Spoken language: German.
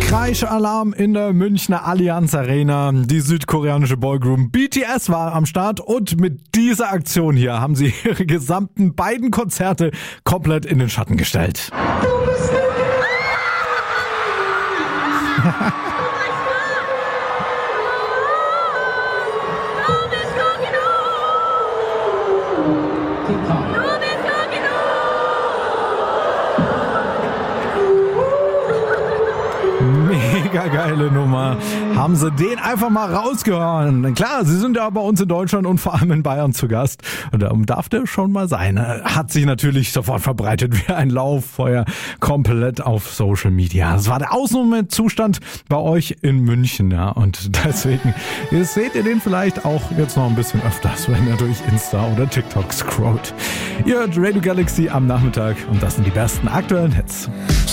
Kreischalarm in der Münchner Allianz Arena. Die südkoreanische Boygroup BTS war am Start und mit dieser Aktion hier haben sie ihre gesamten beiden Konzerte komplett in den Schatten gestellt. Mega geile Nummer. Haben sie den einfach mal rausgehauen. Klar, sie sind ja bei uns in Deutschland und vor allem in Bayern zu Gast. Und darum darf der schon mal sein. Hat sich natürlich sofort verbreitet wie ein Lauffeuer komplett auf Social Media. Das war der Ausnahmezustand bei euch in München. Ja. Und deswegen seht ihr den vielleicht auch jetzt noch ein bisschen öfters, wenn ihr durch Insta oder TikTok scrollt. Ihr hört Radio Galaxy am Nachmittag und das sind die besten aktuellen Hits.